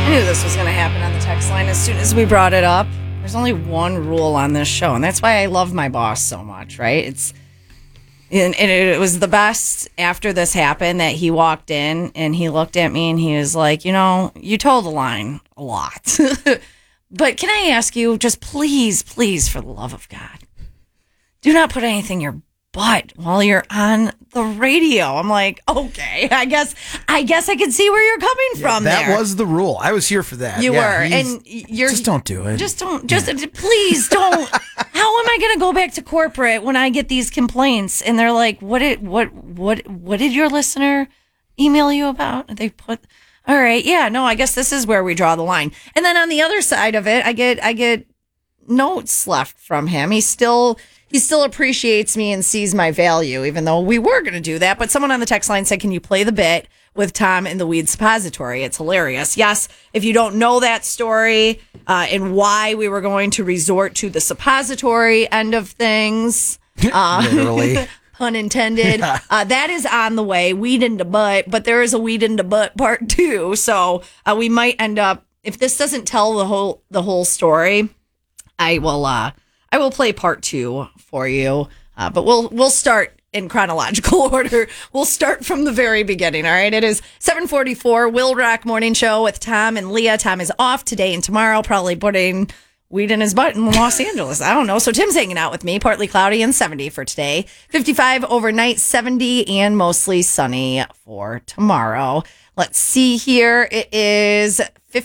I knew this was going to happen on the text line as soon as we brought it up. There's only one rule on this show, and that's why I love my boss so much, right? It was the best after this happened that he walked in and he looked at me and he was like, you told the line a lot. But can I ask you, just please, for the love of God, do not put anything in your butt while you're on the radio. I'm like, okay, I guess I can see where you're coming from that there. was the rule. I was here for that. You were. And you're just don't do it. Please don't. How am I going to go back to corporate when I get these complaints and they're like, what did your listener email you about? They put, all right, yeah, no, I guess this is where we draw the line. And then on the other side of it, I get notes left from him. He still appreciates me and sees my value, even though we were going to do that. But someone on the text line said, can you play the bit with Tom in the weed suppository? It's hilarious. Yes, if you don't know that story and why we were going to resort to the suppository end of things, literally, pun intended, that is on the way, weed into butt, but there is a weed into butt part 2. So we might end up, if this doesn't tell the whole story, I will play part 2 for you, but we'll start in chronological order. We'll start from the very beginning. All right. It is 7:44. Will Rock Morning Show with Tom and Leah. Tom is off today and tomorrow, probably putting weed in his butt in Los Angeles. I don't know. So Tim's hanging out with me. Partly cloudy and 70 for today. 55 overnight, 70 and mostly sunny for tomorrow. Let's see here. It is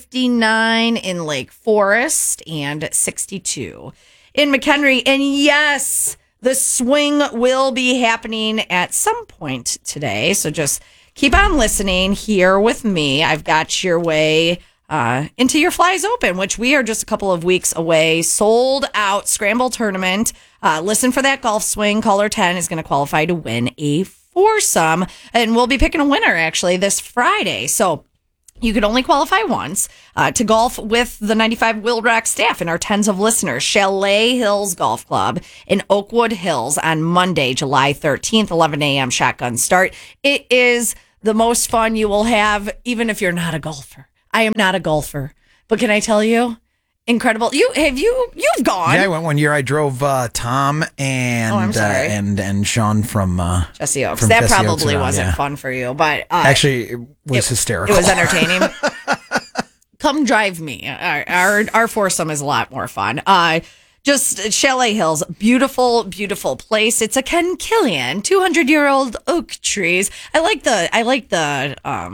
59 in Lake Forest and 62 in McHenry. And yes, the swing will be happening at some point today. So just keep on listening here with me. I've got your way into your Flies Open, which we are just a couple of weeks away. Sold out Scramble Tournament. Listen for that golf swing. Caller 10 is going to qualify to win a foursome. And we'll be picking a winner actually this Friday. So you could only qualify once to golf with the 95 Will Rock staff and our tens of listeners. Chalet Hills Golf Club in Oakwood Hills on Monday, July 13th, 11 a.m. shotgun start. It is the most fun you will have, even if you're not a golfer. I am not a golfer, but can I tell you? Incredible. You've gone. Yeah, I went one year. I drove Tom and and Sean from Jesse Oaks. From That Jesse probably Oaks wasn't fun for you, but actually it was hysterical. It was entertaining. Come drive me. Our foursome is a lot more fun. Just Chalet Hills, beautiful, beautiful place. It's a Ken Killian, 200-year-old oak trees. I like the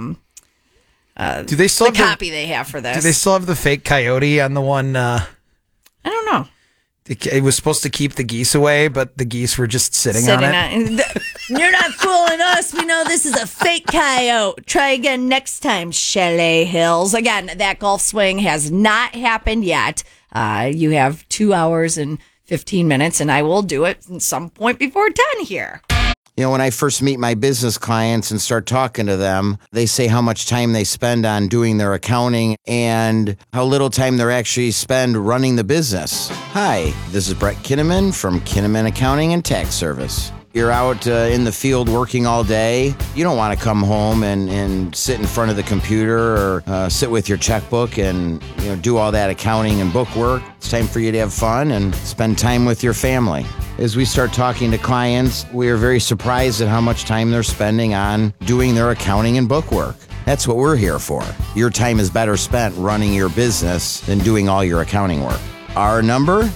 do they still the have copy they have for this? Do they still have the fake coyote on the one? I don't know. It was supposed to keep the geese away, but the geese were just sitting on it. You're not fooling us. We know this is a fake coyote. Try again next time, Chalet Hills. Again, that golf swing has not happened yet. You have 2 hours and 15 minutes, and I will do it at some point before 10 here. When I first meet my business clients and start talking to them, they say how much time they spend on doing their accounting and how little time they actually spend running the business. Hi, this is Brett Kinnaman from Kinnaman Accounting and Tax Service. You're out in the field working all day. You don't want to come home and sit in front of the computer or sit with your checkbook and do all that accounting and book work. It's time for you to have fun and spend time with your family. As we start talking to clients, we are very surprised at how much time they're spending on doing their accounting and book work. That's what we're here for. Your time is better spent running your business than doing all your accounting work. Our number,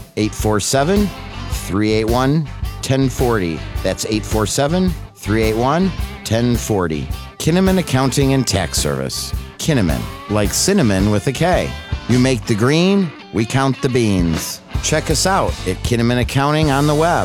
847-381-1040. That's 847-381-1040. Kinnaman Accounting and Tax Service. Kinnaman, like cinnamon with a K. You make the green, we count the beans. Check us out at Kinnaman Accounting on the web.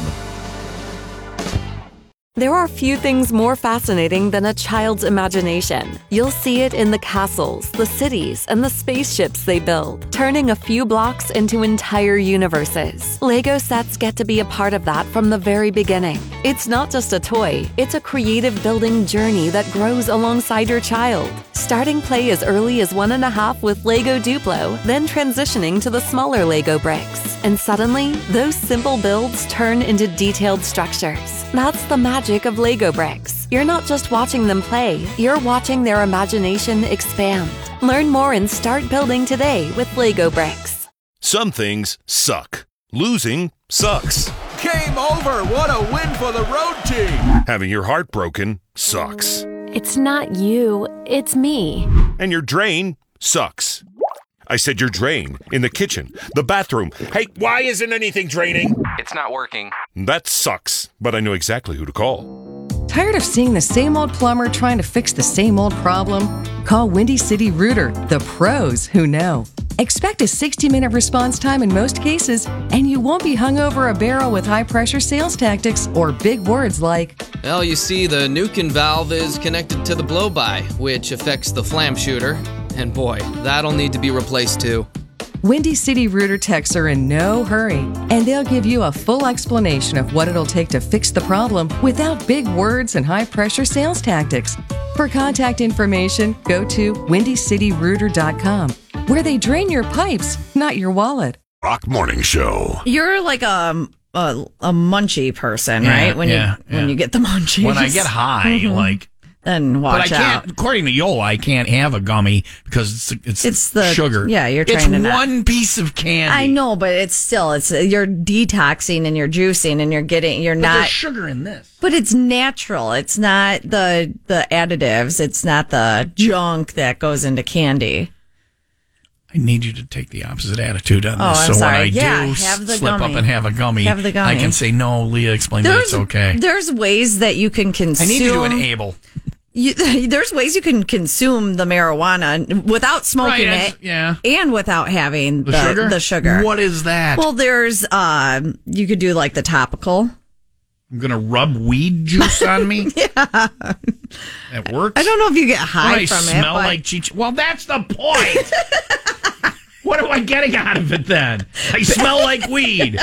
There are few things more fascinating than a child's imagination. You'll see it in the castles, the cities, and the spaceships they build, turning a few blocks into entire universes. Lego sets get to be a part of that from the very beginning. It's not just a toy, it's a creative building journey that grows alongside your child. Starting play as early as 1.5 with Lego Duplo, then transitioning to the smaller Lego bricks. And suddenly, those simple builds turn into detailed structures. That's the magic of Lego bricks. You're not just watching them play, you're watching their imagination expand. Learn more and start building today with Lego Bricks. Some things suck. Losing sucks. Game over. What a win for the road team. Having your heart broken sucks. It's not you, it's me. And your drain sucks. I said your drain. In the kitchen. The bathroom. Hey, why isn't anything draining? It's not working. That sucks. But I know exactly who to call. Tired of seeing the same old plumber trying to fix the same old problem? Call Windy City Rooter, the pros who know. Expect a 60-minute response time in most cases, and you won't be hung over a barrel with high-pressure sales tactics or big words like, well, you see, the Nukin valve is connected to the blow-by, which affects the flam shooter. And boy, that'll need to be replaced too. Windy City Rooter techs are in no hurry, and they'll give you a full explanation of what it'll take to fix the problem without big words and high-pressure sales tactics. For contact information, go to windycityrooter.com, where they drain your pipes, not your wallet. Rock Morning Show. You're like a munchy person, right? When you get the munchies. When I get high, like. Then watch but I can't, out. according to Yola, I can't have a gummy because it's the sugar. Yeah, you're it's trying to one piece of candy. I know, but it's you're detoxing and you're juicing and you're not. There's sugar in this. But it's natural. It's not the additives. It's not the junk that goes into candy. I need you to take the opposite attitude on this. I'm so sorry. when I Yeah, do have the slip gummy. up and have a gummy, Have the gummy. I can say, no, Leah explained that it's okay. There's ways that you can consume. I need you to enable. There's ways you can consume the marijuana without smoking it, and without having the sugar. What is that? Well, there's you could do like the topical. I'm gonna rub weed juice on me. Yeah, that works. I don't know if you get high I from smell it. like Cheech. Well, that's the point. What am I getting out of it then? I smell like weed.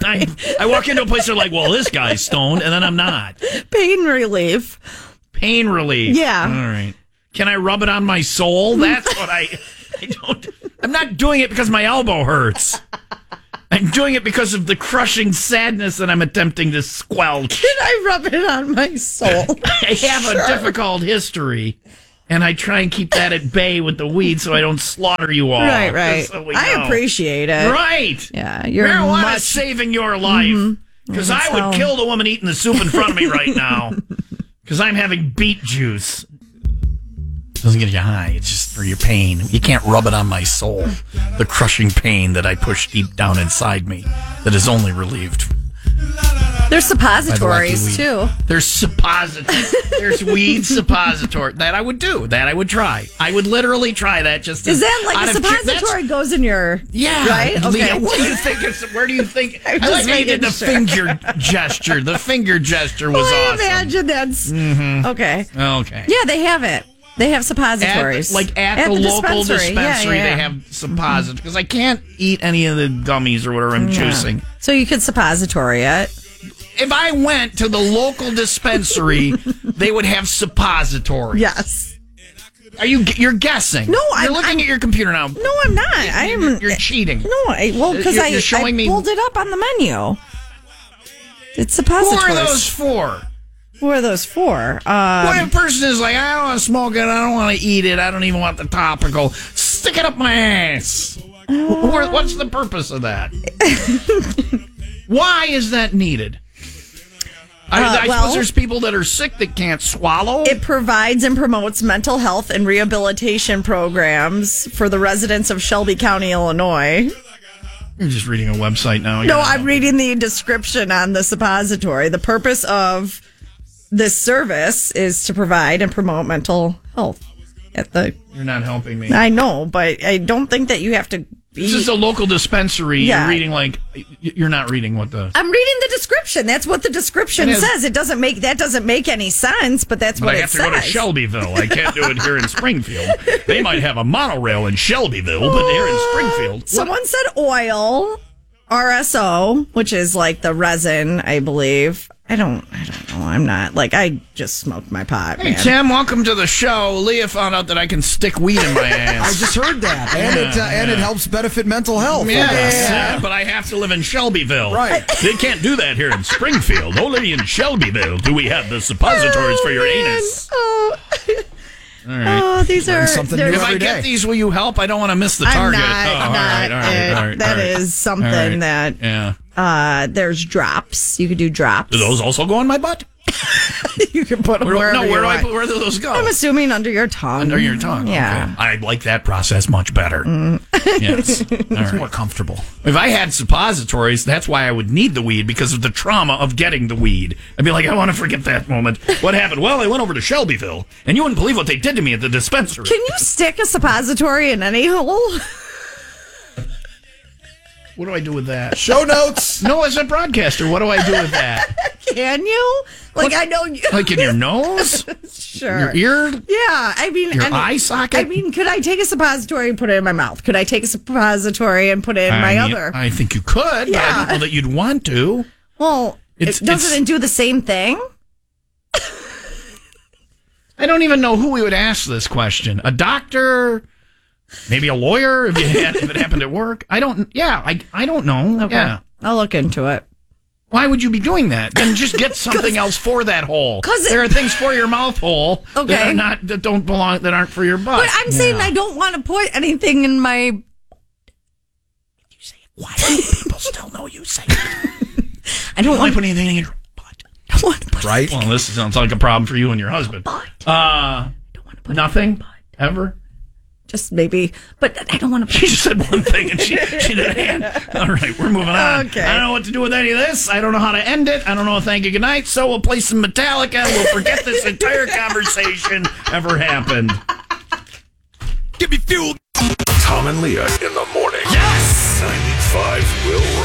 I walk into a place, they're like, well, this guy's stoned, and then I'm not. Pain relief. Pain relief. Yeah. All right. Can I rub it on my soul? That's what I don't. I'm not doing it because my elbow hurts. I'm doing it because of the crushing sadness that I'm attempting to squelch. Can I rub it on my soul? I have a difficult history, and I try and keep that at bay with the weed so I don't slaughter you all. Right. So we I know. appreciate it. Right. Yeah. You're Marijuana's saving your life. Because I would kill the woman eating the soup in front of me right now. Because I'm having beet juice. Doesn't get you high. It's just for your pain. You can't rub it on my soul. The crushing pain that I push deep down inside me that is only relieved. There's suppositories too. There's suppository. There's weed suppository. That I would do. That I would try. I would literally try that. Just is that like a suppository goes in your right? Okay. Leah, what do you think? Where do you think? I like how you did the finger gesture. The finger gesture was awesome. I imagine that's okay. Okay. Yeah, they have it. They have suppositories. At the local dispensary, they have suppositories. Because I can't eat any of the gummies or whatever I'm juicing. So you could suppository it. If I went to the local dispensary, they would have suppositories. Yes. You're guessing? No, you're looking at your computer now. No, I'm not. You're cheating. No, because You're showing me. pulled it up on the menu. It's suppositories. Who are those for? Who are those for? What if a person is like, I don't want to smoke it, I don't want to eat it, I don't even want the topical. Stick it up my ass. What's the purpose of that? Why is that needed? I suppose there's people that are sick that can't swallow. It provides and promotes mental health and rehabilitation programs for the residents of Shelby County, Illinois. You're just reading a website now. No, I'm reading the description on the suppository. The purpose of this service is to provide and promote mental health. You're not helping me. I know, but I don't think that you have to be. This is a local dispensary. Yeah. You're reading you're not reading what the. I'm reading the description. That's what the description says. That doesn't make any sense, but that's what it says. I have to go to Shelbyville. I can't do it here in Springfield. They might have a monorail in Shelbyville, but here in Springfield. Someone said oil, RSO, which is like the resin, I believe, I don't know. I'm not. Like, I just smoked my pot, Hey, man. Tim, welcome to the show. Leah found out that I can stick weed in my ass. I just heard that. And it helps benefit mental health. Yeah, but I have to live in Shelbyville. Right. They can't do that here in Springfield. Only in Shelbyville do we have the suppositories for your anus. All right. Oh, these are something new If I every get day. these, will you help? I don't want to miss the I'm target. not. All right. That is something that. Yeah. There's drops. You could do drops. Do those also go in my butt? You can put them Where wherever do I you put? want. Where do those go? I'm assuming under your tongue. Under your tongue. Yeah. Okay. I like that process much better. Yes. It's more comfortable. If I had suppositories, that's why I would need the weed, because of the trauma of getting the weed. I'd be like, I want to forget that moment. What happened? Well, I went over to Shelbyville, and you wouldn't believe what they did to me at the dispensary. Can you stick a suppository in any hole? What do I do with that? Show notes. No, as a broadcaster, what do I do with that? Can you? Like, I know you. Like in your nose? Sure. Your ear? Yeah, I mean, Your eye socket? I mean, could I take a suppository and put it in my mouth? Could I take a suppository and put it in my other? I think you could, but I don't know that you'd want to. Well, doesn't it do the same thing? I don't even know who we would ask this question. A doctor? Maybe a lawyer if it happened at work? I don't know. Okay. Yeah. I'll look into it. Why would you be doing that? Then just get something else for that hole. 'Cause there are things for your mouth hole that don't belong, that aren't for your butt. But I'm saying I don't want to put anything in my... You say it. Why do people still know you say it? I don't want to put anything in your butt. I don't want to put Right? Well, this sounds like a problem for you and your husband. I don't want to put Nothing? Ever? Just maybe, but I don't want to. She just said one thing and she did a hand. All right, we're moving on. Okay. I don't know what to do with any of this. I don't know how to end it. I don't know. Thank you. Good night. So we'll play some Metallica. We'll forget this entire conversation ever happened. Give me fuel. Tom and Leah in the morning. Yes! 95 will